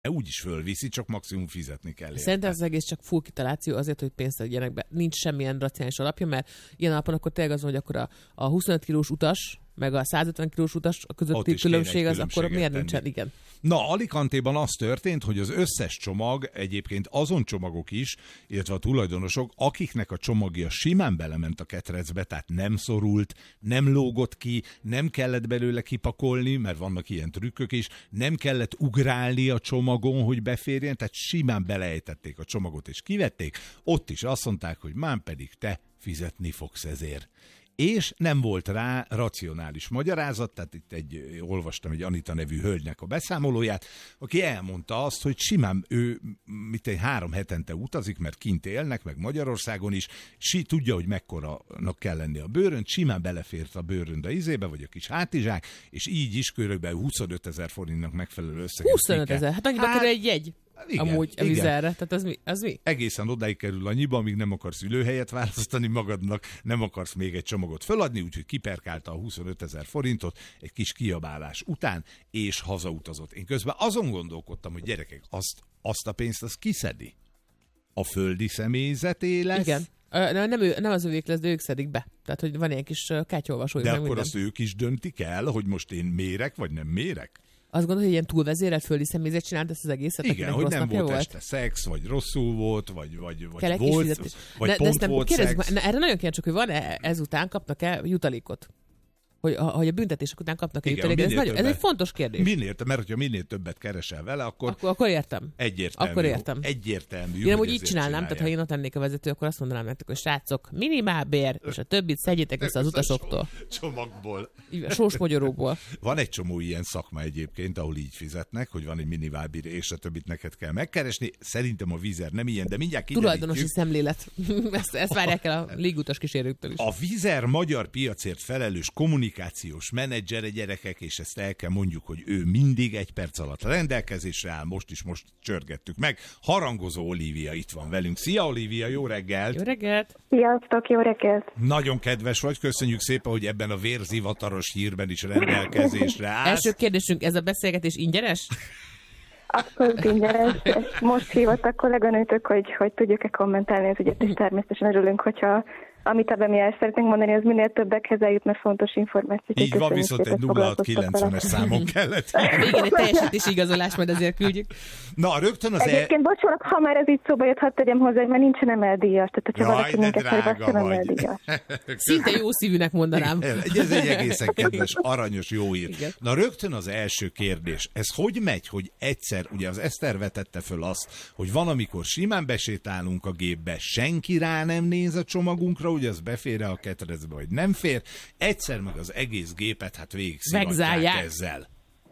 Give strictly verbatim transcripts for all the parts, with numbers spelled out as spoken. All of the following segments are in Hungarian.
úgy is fölviszi, csak maximum fizetni kell. Szerintem az egész csak full kitaláció azért, hogy pénzt adjanak be. Nincs semmilyen racionális alapja, mert ilyen alapon akkor tényleg az, hogy akkor a, a huszonöt kilós utas, meg a százötven kilós utas közötti különbség, az akkor miért tenni. Nincsen? Igen. Na, Alicantéban az történt, hogy az összes csomag, egyébként azon csomagok is, illetve a tulajdonosok, akiknek a csomagja simán belement a ketrecbe, tehát nem szorult, nem lógott ki, nem kellett belőle kipakolni, mert vannak ilyen trükkök is, nem kellett ugrálni a csomagon, hogy beférjen, tehát simán belejtették a csomagot és kivették, ott is azt mondták, hogy már pedig te fizetni fogsz ezért. És nem volt rá racionális magyarázat, tehát itt egy, olvastam egy Anita nevű hölgynek a beszámolóját, aki elmondta azt, hogy simán ő mit egy három hetente utazik, mert kint élnek, meg Magyarországon is, si, tudja, hogy mekkoranak kell lenni a bőrönt, simán belefért a bőrönd a izébe, vagy a kis hátizsák, és így is körülbelül huszonöt ezer forintnak megfelelő összeget. huszonöt ezer, hát annyiba hát, kerül egy jegy. Igen, amúgy a vizerre, tehát az mi, az mi? Egészen odáig kerül annyiba, amíg nem akarsz ülőhelyet választani magadnak, nem akarsz még egy csomagot föladni, úgyhogy kiperkálta a huszonöt ezer forintot egy kis kiabálás után, és hazautazott. Én közben azon gondolkodtam, hogy gyerekek, azt, azt a pénzt az kiszedi? A földi személyzeté lesz? Igen. Nem, nem, ő, nem az övék lesz, de ők szedik be. Tehát, hogy van ilyen kis kátyolvasójuk. De akkor minden. Azt ők is döntik el, hogy most én mérek, vagy nem mérek? Azt gondolod, hogy ilyen túlvezérelt földi személyzet csinált ezt az egészet? Igen, hogy nem volt, volt este szex, vagy rosszul volt, vagy, vagy, vagy volt, vagy ne, pont volt szex. Na, erre nagyon kíváncsiak, hogy van-e ezután kapnak-e jutalékot? Hogy a, hogy a büntetések után kapnak-e jutalékot? Ez, nagyon, ez egy fontos kérdés. Minél, mert hogyha minél többet keresel vele, akkor... Akkor, akkor értem. Egyértelmű. Akkor értem. Egyértelmű. Én amúgy így csinálnám, csinálják. Tehát ha én ott lennék a vezető, akkor azt mondanám nektek, hogy srácok, minimálbér, és a többit szedjétek össze az utasoktól. Csomagból. Sósmogyoróból. Van egy csomó ilyen szakma egyébként, ahol így fizetnek, hogy van egy minimálbér, és a többit neked kell megkeresni. Szerintem a Vizer nem ilyen, de mindjárt kiderítjük. Tulajdonosi szemlélet. ezt, ezt várják el a légutas kísérőktől is. A Vizer magyar piacért felelős kommunikációs menedzsere, gyerekek, és ezt el kell mondjuk, hogy ő mindig egy perc alatt rendelkezésre áll, most is most csörgettük meg. Harangozó Olivia itt van velünk. Szia Olivia, jó reggelt! Jó reggelt! Sziasztok, jó reggelt! Nagyon kedves vagy, köszönjük szépen, hogy ebben a vérzivataros hírben is rendelkezésre állsz. Első kérdésünk, ez a beszélgetés ingyenes? Abszolút ingyenes. Most hívott a kolléganőtök, hogy, hogy tudjuk-e kommentálni az ügyet, és természetesen örülünk, hogyha amit ebben mi el szeretnénk mondani, az minél többekhez eljut, mert fontos információt. Így van, viszont egy nulla hat kilencvenes számon kellett. A végén egy teljesítési igazolás, majd azért küldjük. Na, rögtön az... Egyébként, e... bocsánat, ha már ez így szóba jött, hadd tegyem hozzá, mert nincsen emeldíjas. Tehát, hogyha Jaj, valaki minket felveszem emeldíjas. Szinte jó szívűnek mondanám. Ez egy egészen kedves, aranyos, jó ír. Igen. Na, rögtön az első kérdés. Ez hogy megy, hogy egyszer, ugye az Eszter vetette föl azt, hogy van, amikor simán besétálunk a gépbe, senki rá nem néz a csomagunkra, ugye az befér a ketrecbe, vagy nem fér. Egyszer meg az egész gépet hát végig szivatják ezzel.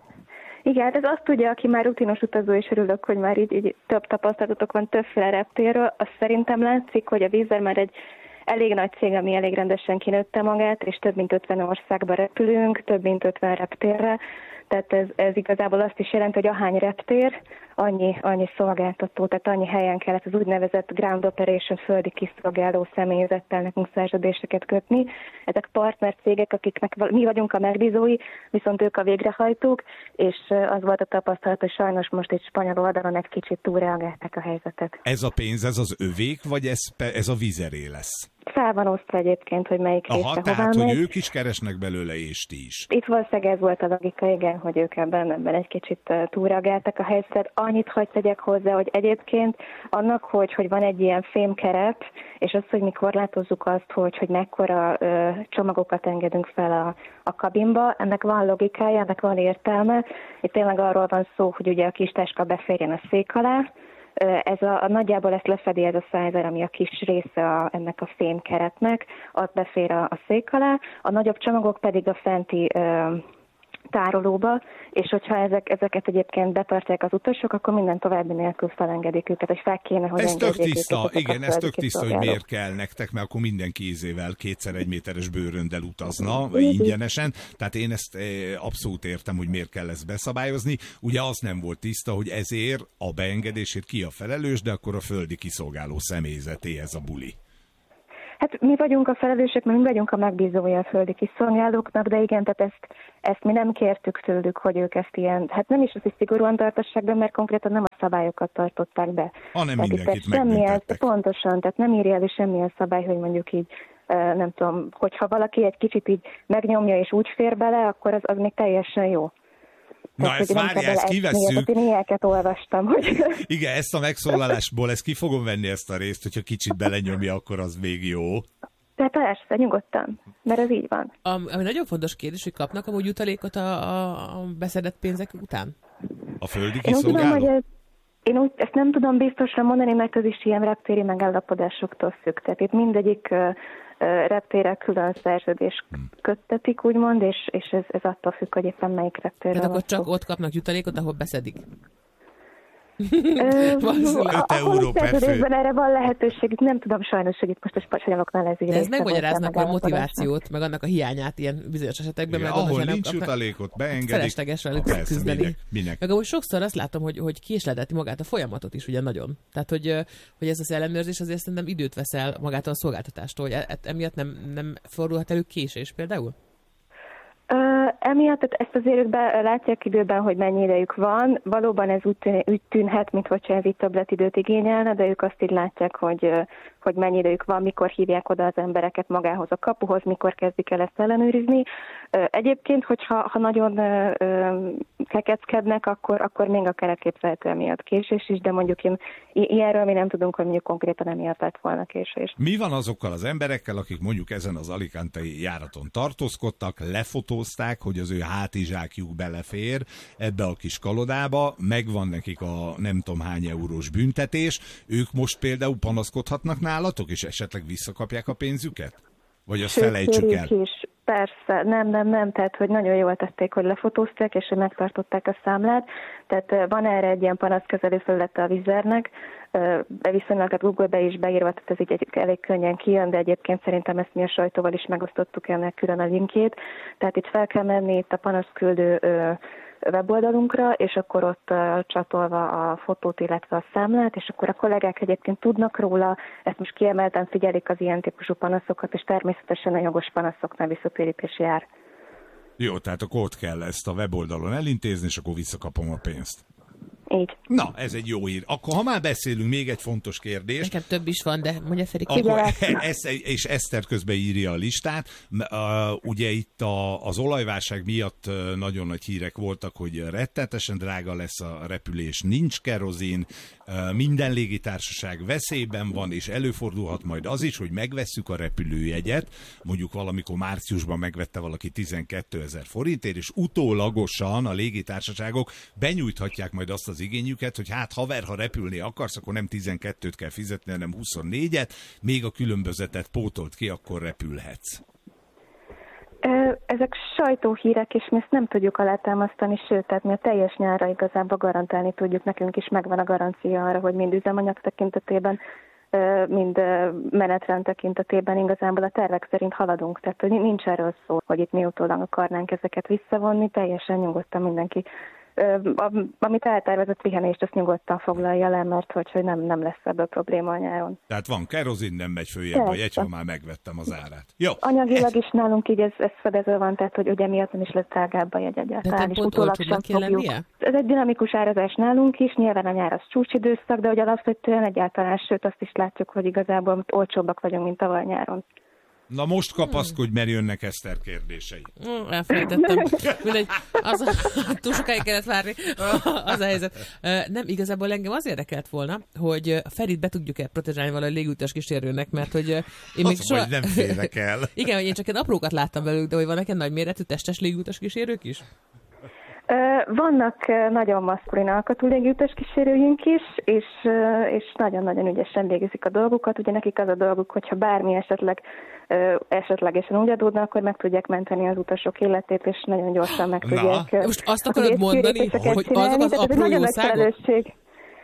Igen, hát ez azt tudja, aki már rutinos utazó, és örülök, hogy már így, így több tapasztalatotok van többféle reptérről. Azt szerintem látszik, hogy a Vizer már egy elég nagy cég, ami elég rendesen kinőtte magát, és több mint ötven országba repülünk, több mint ötven reptérre. Tehát ez, ez igazából azt is jelenti, hogy ahány reptér, annyi, annyi szolgáltató, tehát annyi helyen kellett az úgynevezett ground operation földi kiszolgáló személyzettel nekünk szerződéseket kötni. Ezek partnercégek, akiknek mi vagyunk a megbízói, viszont ők a végrehajtók, és az volt a tapasztalat, hogy sajnos most egy spanyol oldalon egy kicsit túlreagálták a helyzetet. Ez a pénz, ez az övék, vagy ez, ez a Vizeré lesz? Fel van osztva egyébként, hogy melyik része Aha, tehát, hogy ők is keresnek belőle, és ti is. Itt valószínűleg ez volt a logika, igen, hogy ők ebben, ebben egy kicsit túlreagáltak a helyzetet. Annyit hagy tegyek hozzá, hogy egyébként annak, hogy, hogy van egy ilyen fémkeret, és az, hogy mi korlátozzuk azt, hogy, hogy mekkora ö, csomagokat engedünk fel a, a kabinba, ennek van logikája, ennek van értelme. Itt tényleg arról van szó, hogy ugye a kis táska beférjen a szék alá. Ez a, a nagyjából ezt lefedi ez a szájzer, ami a kis része a, ennek a fémkeretnek, az befér a, a szék alá, a nagyobb csomagok pedig a fenti ö, tárolóba, és hogyha ezek, ezeket egyébként betartják az utasok, akkor minden további nélkül felengedik őket, hogy fel kéne, hogy ez tök tiszta, igen, ez tök tiszta, hogy miért kell nektek, mert akkor mindenki ízével kétszer egy méteres bőröndel utazna, ingyenesen, tehát én ezt abszolút értem, hogy miért kell ezt beszabályozni. Ugye az nem volt tiszta, hogy ezért a beengedésért ki a felelős, de akkor a földi kiszolgáló személyzeté ez a buli. Hát mi vagyunk a felelősök, mert mi vagyunk a megbízója a földi kiszolgálóknak, de igen, tehát ezt, ezt mi nem kértük tőlük, hogy ők ezt ilyen, hát nem is az, hogy szigorúan tartassák be, mert konkrétan nem a szabályokat tartották be. Hanem tehát mindenkit megbüntettek. Pontosan, tehát nem írja elő semmilyen szabály, hogy mondjuk így, nem tudom, hogyha valaki egy kicsit így megnyomja és úgy fér bele, akkor az, az még teljesen jó. Na, tehát, ezt várjál, ezt kivesszük. Én ilyeket olvastam, hogy... Igen, ezt a megszólalásból, ezt ki fogom venni ezt a részt, hogyha kicsit belenyomja, akkor az még jó. Tehát persze, nyugodtan, mert ez így van. Ami, ami nagyon fontos kérdés, hogy kapnak amúgy jutalékot a, a, a beszedett pénzek után? A földi kiszolgáló? Én úgy tudom, hogy ez, én úgy, ezt nem tudom biztosra mondani, mert ez is ilyen reptéri megállapodásoktól függ. Tehát itt mindegyik uh, reptérrel külön szerződés köttetik, úgymond, és, és ez, ez attól függ, hogy éppen melyik reptérre. Tehát akkor csak ott kapnak jutalékot, ahol beszedik? öt euró per fő. Erre van lehetőség, nem tudom sajnos, hogy itt most a spanyoloknál ez így. De ez megmagyaráznak a motivációt, meg annak a hiányát ilyen bizonyos esetekben. Igen, meg ahol nincs jutalékot, beengedik. Felesleges velük küzdeni. Minek, minek. Meg amúgy sokszor azt látom, hogy, hogy késlelteti magát a folyamatot is, ugye nagyon. Tehát, hogy, hogy ez az ellenőrzés azért szerintem időt veszel magától a szolgáltatástól, hogy e, emiatt nem, nem fordulhat elő késés például? Uh, emiatt ezt azért ők be, látják időben, hogy mennyi idejük van. Valóban ez úgy, tűn, úgy tűnhet, mintha ez így többletidőt igényelne, de ők azt így látják, hogy, hogy mennyi idejük van, mikor hívják oda az embereket magához a kapuhoz, mikor kezdik el ezt ellenőrizni. Uh, egyébként, hogyha ha nagyon uh, kekeckednek, akkor, akkor még akár elképzelhető emiatt késés is, de mondjuk én, ilyenről mi nem tudunk, hogy mondjuk konkrétan emiatt lett volna késés. Mi van azokkal az emberekkel, akik mondjuk ezen az alicantei járaton tartózkodtak, lefotózták, hogy az ő hátizsákjuk belefér ebbe a kis kalodába, megvan nekik a nem tudom hány eurós büntetés, ők most például panaszkodhatnak nálatok, és esetleg visszakapják a pénzüket? Vagy azt felejtsük el? Is. Persze, nem, nem, nem, tehát hogy nagyon jól tették, hogy lefotózták, és hogy megtartották a számlát, tehát van erre egy ilyen panaszkezelő felülete a Vizernek, viszonylag a Google-be is beírva, tehát ez így egy, elég könnyen kijön, de egyébként szerintem ezt mi a sajtóval is megosztottuk ennek külön a linkjét, tehát itt fel kell menni itt a panaszküldő weboldalunkra, és akkor ott uh, csatolva a fotót, illetve a számlát, és akkor a kollégák egyébként tudnak róla, ezt most kiemelten figyelik az ilyen típusú panaszokat, és természetesen a jogos panaszoknál visszatérítés jár. Jó, tehát akkor ott kell ezt a weboldalon elintézni, és akkor visszakapom a pénzt. Így. Na, ez egy jó hír. Akkor ha már beszélünk, még egy fontos kérdés. Nekem több is van, de mondja Feri. Akkor ez, és Eszter közben írja a listát. Uh, ugye itt a, az olajválság miatt nagyon nagy hírek voltak, hogy rettenetesen drága lesz a repülés, nincs kerozin, uh, minden légitársaság veszélyben van, és előfordulhat majd az is, hogy megvesszük a repülőjegyet, mondjuk valamikor márciusban megvette valaki tizenkétezer forintért, és utólagosan a légitársaságok benyújthatják majd azt az igényüket, hogy hát haver, ha repülni akarsz, akkor nem tizenkettőt kell fizetni, hanem huszonnégyet, még a különbözetet pótolt ki, akkor repülhetsz. Ezek sajtóhírek, és mi ezt nem tudjuk alátámasztani, sőt, tehát mi a teljes nyárra igazából garantálni tudjuk, nekünk is megvan a garancia arra, hogy mind üzemanyag tekintetében, mind menetrend tekintetében igazából a tervek szerint haladunk. Tehát hogy nincs erről szó, hogy itt mi utólag akarnánk ezeket visszavonni, teljesen nyugodtan mindenki. Amit eltervezett pihenést, azt nyugodtan foglalja le, mert hogy, hogy nem, nem lesz ebből probléma a nyáron. Tehát van kerozin, nem megy följebb a jegy, ha már megvettem az árát. Jó. Anyagilag is nálunk így ez, ez fedező van, tehát hogy ugye miatt nem is lesz drágább a jegy egyáltalán. De pont olcsóbbnak kell lennie? Ez egy dinamikus árazás nálunk is, nyilván a nyár az csúcsidőszak, de hogy alapvetően egyáltalán, sőt azt is látjuk, hogy igazából olcsóbbak vagyunk, mint tavaly nyáron. Na most kapaszkodj, mert jönnek Eszter kérdései. Mm, elfelejtettem. Mindegy, az, túl sokáig kellett várni. Az a helyzet. Nem, igazából engem az érdekelt volna, hogy a Ferit be tudjuk-e protezsálni valahogy légutas kísérőnek, mert hogy én még soha... hogy nem félek el. Igen, hogy én csak ilyen aprókat láttam velük, de hogy vannak ilyen nagyméretű testes légutas kísérők is? Vannak nagyon maszkulin alkatú légiutas kísérőink is, és, és nagyon-nagyon ügyesen végzik a dolgukat. Ugye nekik az a dolguk, hogyha bármi esetleg esetlegesen úgy adódna, akkor meg tudják menteni az utasok életét, és nagyon gyorsan meg tudják. Most azt akarod mondani, hogy azok az apró jószágok?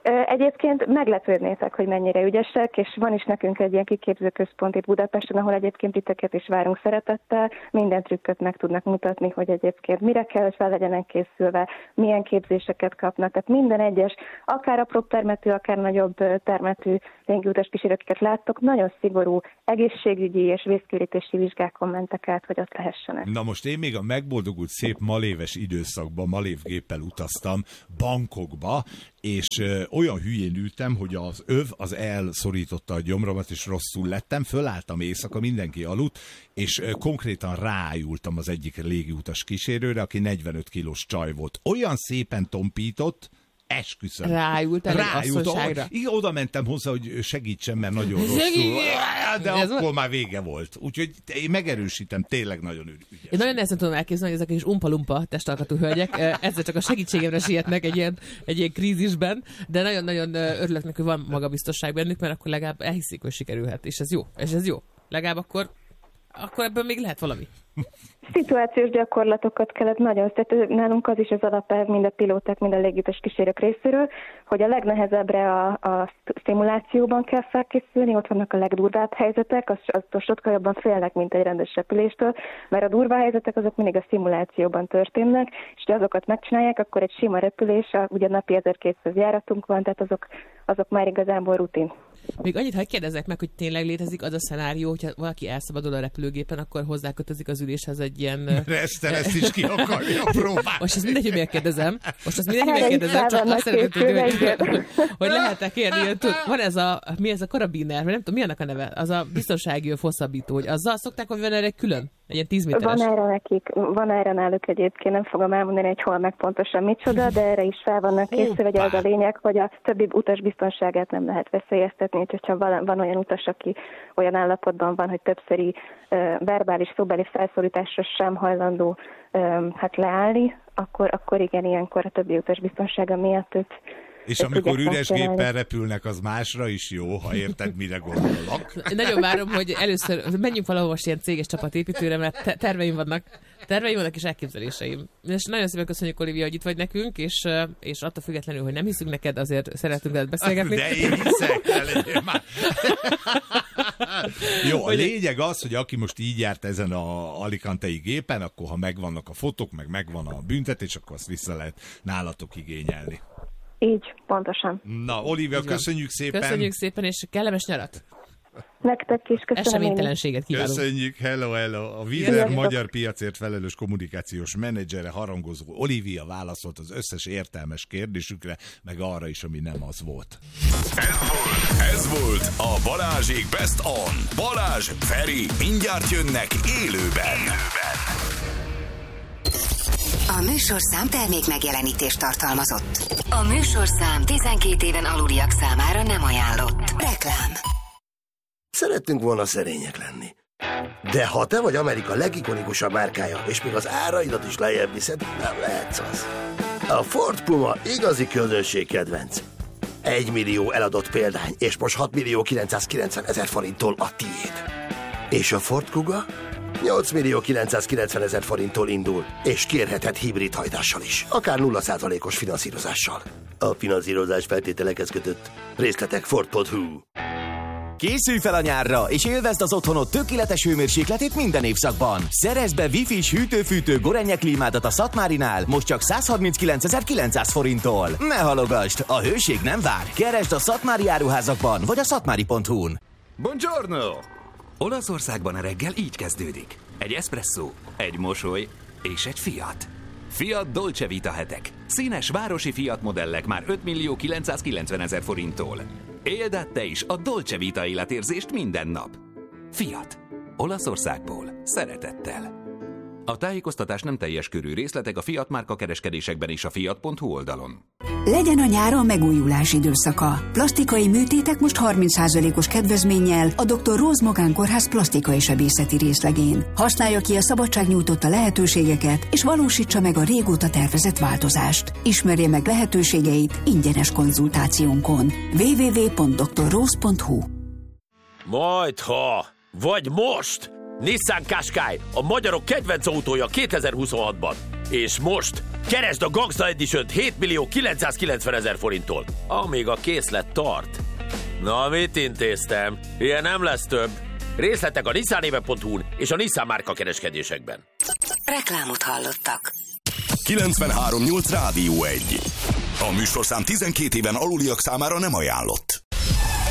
Egyébként meglepődnétek, hogy mennyire ügyesek, és van is nekünk egy ilyen kiképzőközpont itt Budapesten, ahol egyébként titeket is várunk szeretettel, minden trükköt meg tudnak mutatni, hogy egyébként mire kell, hogy fel legyenek készülve, milyen képzéseket kapnak, tehát minden egyes, akár apróbb termetű, akár nagyobb termetű légiutas kísérőket láttok, nagyon szigorú egészségügyi és vészkirítési vizsgákon mentek át, hogy ott lehessenek. Na most én még a megboldogult szép maléves időszakban malévgéppel utaztam Bangkokba, és ö, olyan hülyén ültem, hogy az öv az elszorította a gyomromat, és rosszul lettem, fölálltam éjszaka, mindenki aludt, és ö, konkrétan rájultam az egyik légiutas kísérőre, aki negyvenöt kilós csaj volt. Olyan szépen tompított, esküszöm. Rájultál egy asszonyságra? Igen, oda mentem hozzá, hogy segítsen, mert nagyon rosszul. De ez akkor már vége volt. Úgyhogy én megerősítem, tényleg nagyon ügyes. Én nagyon nehezen tudom elképzelni, hogy ezek is umpa-lumpa testalkatú hölgyek ezzel csak a segítségemre sietnek egy ilyen, egy ilyen krízisben, de nagyon-nagyon örülök neki, hogy van magabiztosság bennük, mert akkor legalább elhiszik, hogy sikerülhet, és ez jó. És ez jó. Legalább akkor, akkor ebből még lehet valami. Szituációs gyakorlatokat kellett nagyon, tehát nálunk az is az alapelv, mind a pilóták, mind a légiutas kísérők részéről, hogy a legnehezebbre a, a szimulációban kell felkészülni, ott vannak a legdurvább helyzetek, az, aztól sokkal jobban félnek, mint egy rendes repüléstől, mert a durvá helyzetek azok mindig a szimulációban történnek, és ha azokat megcsinálják, akkor egy sima repülés, ugye napi ezerkétszáz járatunk van, tehát azok, azok már igazából rutin. Még annyit, ha kérdezzek meg, hogy tényleg létezik az a szenárió, hogyha valaki elszabadul a repülőgépen, akkor hozzákötözik az üléshez egy ilyen... Ezt, ezt is ki akarja próbálni. Most ez mindegy, hogy miért kérdezem. Most ez mindegy, hogy miért kérdezem, csak azt szeretném tudni, hogy, hogy lehet-e kérni. Van ez a, mi ez a karabiner, nem tudom, mi annak a neve? Az a biztonsági hosszabbító, hogy azzal szokták, hogy van erre külön? Egy ilyen tíz méteres. Van erre nekik, van erre náluk egyébként, nem fogom elmondani, hogy hol meg pontosan micsoda, de erre is fel vannak készülve, hogy az a lényeg, hogy a többi utas biztonságát nem lehet veszélyeztetni, hogyha van, van olyan utas, aki olyan állapotban van, hogy többszöri uh, verbális, szóbeli felszólításra sem hajlandó um, hát leállni, akkor, akkor igen, ilyenkor a többi utas biztonsága miatt őt. És amikor üres géppel repülnek, az másra is jó, ha érted, mire gondolok. Nagyon várom, hogy először menjünk valahol most ilyen céges csapatépítőre, mert te- terveim vannak, terveim vannak és elképzeléseim. És nagyon szépen köszönjük, Olivia, hogy itt vagy nekünk, és, és attól függetlenül, hogy nem hiszünk neked, azért szeretünk veled beszélgetni. De én hiszek, már. Jó, a lényeg az, hogy aki most így járt ezen a alicantei gépen, akkor ha megvannak a fotók, meg megvan a büntetés, akkor azt vissza lehet nálatok igényelni. Így, pontosan. Na, Olivia, köszönjük szépen. Köszönjük szépen, és kellemes nyarat. Nektek is köszönöm. Eseménytelenséget kívánunk. Köszönjük, hello, hello. A Wiener magyar piacért felelős kommunikációs menedzsere, harangozó Olivia válaszolt az összes értelmes kérdésükre, meg arra is, ami nem az volt. Ez volt, ez volt a Balázsék Best On. Balázs, Feri, mindjárt jönnek élőben. élőben. A műsorszám termék megjelenítést tartalmazott. A műsorszám tizenkét éven aluliak számára nem ajánlott. Reklám. Szerettünk volna szerények lenni. De ha te vagy Amerika legikonikusabb márkája, és még az áraidat is lejjebb viszed, nem lehetsz az. A Ford Puma igazi közönségkedvenc. Egy millió eladott példány, és most hat millió kilencszázkilencven ezer forinttól a tiéd. És a Ford Kuga? nyolc millió kilencszázkilencven ezer forinttól indul, és kérheted hibrid hajtással is, akár nulla százalékos finanszírozással. A finanszírozás feltételekhez kötött. Részletek ford pont hu. Készülj fel a nyárra, és élvezd az otthonod tökéletes hőmérsékletét minden évszakban. Szerezd be Wi-Fi-s hűtő-fűtő Gorenje klímádat a Szatmárinál, most csak százharminckilencezer-kilencszáz forinttól. Ne halogasd, a hőség nem vár. Keresd a Szatmári áruházakban, vagy a szatmári pont hu-n. Buongiorno! Olaszországban a reggel így kezdődik. Egy eszpresszó, egy mosoly és egy Fiat. Fiat Dolce Vita hetek. Színes városi Fiat modellek már öt millió kilencszázkilencven ezer forinttól. Éld át te is a Dolce Vita életérzést minden nap. Fiat. Olaszországból. Szeretettel. A tájékoztatás nem teljes körű, részletek a Fiat márka kereskedésekben és a fiat pont hu oldalon. Legyen a nyáron megújulás időszaka. Plastikai műtétek most harminc százalékos kedvezménnyel a doktor Rose Magánkórház plastikai sebészeti részlegén. Használja ki a szabadság nyújtotta lehetőségeket, és valósítsa meg a régóta tervezett változást. Ismerje meg lehetőségeit ingyenes konzultációnkon. double-u double-u double-u pont doktor rose pont hu. Majdha, vagy most! Nissan Qashqai, a magyarok kedvenc autója kétezer-huszonhatban. És most keresd a Gangsta Edition-t hét millió kilencszázkilencvenezer forinttól, amíg a készlet tart. Na, mit intéztem? Ilyen nem lesz több. Részletek a nissanéve pont hu-n és a Nissan márka kereskedésekben. Reklámot hallottak. kilencvenhárom nyolc Rádió egy. A műsorszám tizenkét éven aluliak számára nem ajánlott.